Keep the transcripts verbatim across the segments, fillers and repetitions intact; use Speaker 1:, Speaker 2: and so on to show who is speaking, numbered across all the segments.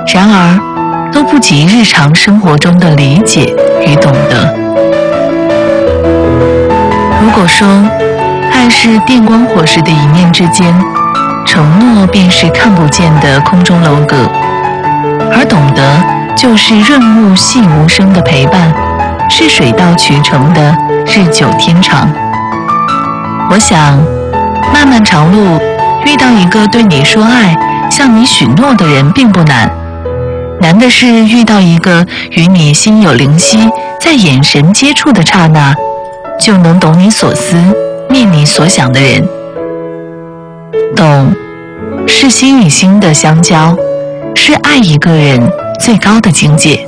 Speaker 1: 然而都不及日常生活中的理解与懂得。如果说爱是电光火石的一念之间，承诺便是看不见的空中楼阁，而懂得就是润物细无声的陪伴，是水到渠成的日久天长。我想漫漫长路，遇到一个对你说爱、向你许诺的人并不难，难的是遇到一个与你心有灵犀，在眼神接触的刹那就能懂你所思、念你所想的人。懂是心与心的相交，是爱一个人最高的境界。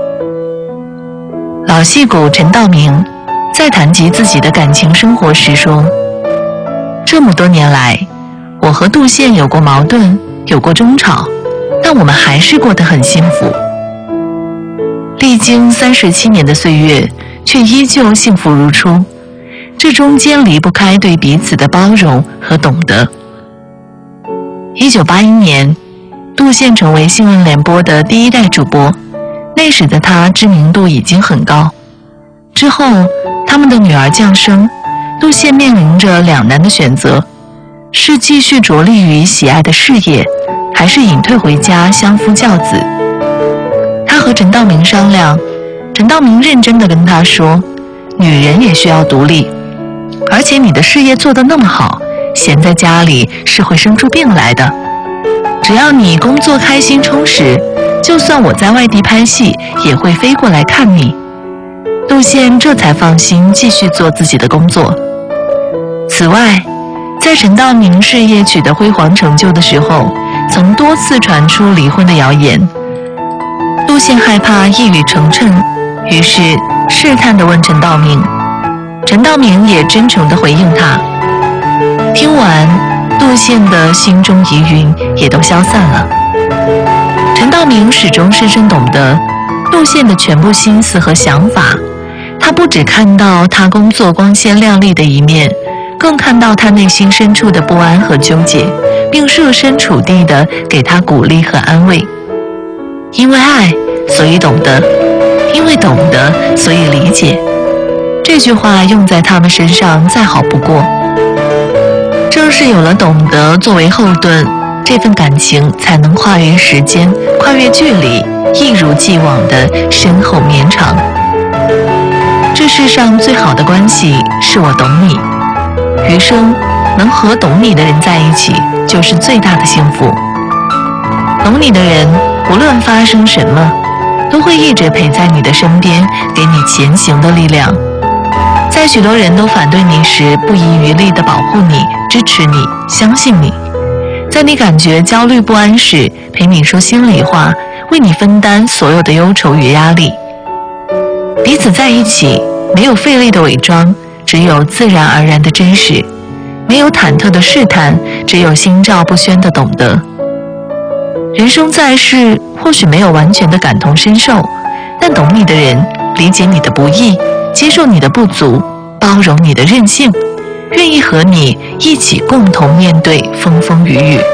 Speaker 1: 老戏骨陈道明在谈及自己的感情生活时说，这么多年来，我和杜宪有过矛盾，有过争吵，但我们还是过得很幸福。历经三十七年的岁月，却依旧幸福如初，这中间离不开对彼此的包容和懂得。一九八一年，杜宪成为新闻联播的第一代主播，那时的他知名度已经很高。之后，他们的女儿降生，杜宪面临着两难的选择，是继续着力于喜爱的事业，还是隐退回家相夫教子。他和陈道明商量，陈道明认真地跟他说，女人也需要独立，而且你的事业做得那么好，闲在家里是会生出病来的。只要你工作开心充实，就算我在外地拍戏，也会飞过来看你。杜宪这才放心继续做自己的工作。此外，在陈道明事业取得辉煌成就的时候，曾多次传出离婚的谣言。杜宪害怕一语成谶，于是试探地问陈道明，陈道明也真诚地回应他。听完，杜宪的心中疑云也都消散了。陈道明始终深深懂得杜宪的全部心思和想法，他不只看到他工作光鲜亮丽的一面，更看到他内心深处的不安和纠结，并设身处地地给他鼓励和安慰。因为爱，所以懂得；因为懂得，所以理解。这句话用在他们身上再好不过。正是有了懂得作为后盾，这份感情才能跨越时间，跨越距离，一如既往的深厚绵长。这世上最好的关系是我懂你，余生能和懂你的人在一起，就是最大的幸福。懂你的人，无论发生什么，都会一直陪在你的身边，给你前行的力量。在许多人都反对你时，不遗余力地保护你，支持你，相信你。在你感觉焦虑不安时，陪你说心里话，为你分担所有的忧愁与压力。彼此在一起，没有费力的伪装，只有自然而然的真实；没有忐忑的试探，只有心照不宣的懂得。人生在世，或许没有完全的感同身受，但懂你的人，理解你的不易，接受你的不足，包容你的任性，愿意和你一起共同面对风风雨雨。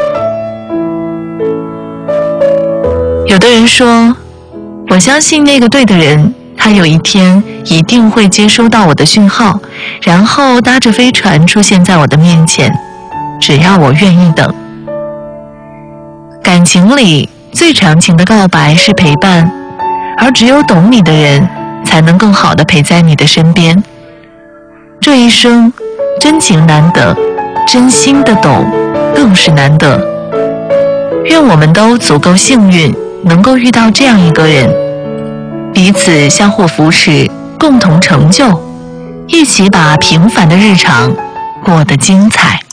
Speaker 1: 有的人说，我相信那个对的人，他有一天一定会接收到我的讯号，然后搭着飞船出现在我的面前，只要我愿意等。感情里最长情的告白是陪伴，而只有懂你的人才能更好地陪在你的身边。这一生真情难得，真心的懂更是难得。愿我们都足够幸运，能够遇到这样一个人，彼此相互扶持，共同成就，一起把平凡的日常过得精彩。